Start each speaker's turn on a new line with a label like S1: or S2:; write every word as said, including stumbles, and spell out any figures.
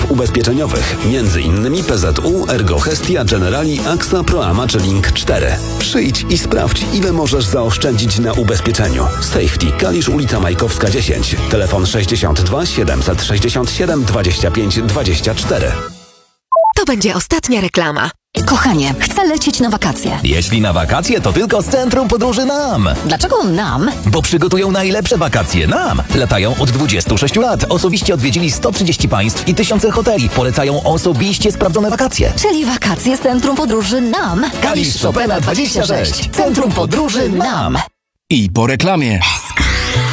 S1: ubezpieczeniowych, między innymi P Z U, Ergo Hestia, Generali, A X A, Proama czy Link cztery. Przyjdź i sprawdź, ile możesz zaoszczędzić na ubezpieczeniu. Safety, Kalisz, ulica Majkowska dziesięć. Telefon sześćdziesiąt dwa siedemset sześćdziesiąt siedem dwadzieścia pięć dwadzieścia cztery.
S2: To będzie ostatnia reklama.
S3: Kochanie, chcę lecieć na wakacje.
S4: Jeśli na wakacje, to tylko z Centrum Podróży Nam.
S3: Dlaczego nam?
S4: Bo przygotują najlepsze wakacje Nam. Latają od dwudziestu sześciu lat. Osobiście odwiedzili sto trzydzieści państw i tysiące hoteli. Polecają osobiście sprawdzone wakacje.
S3: Czyli wakacje z Centrum Podróży nam.
S4: Kalisz Chopina dwadzieścia sześć. Centrum Podróży Nam.
S5: I po reklamie.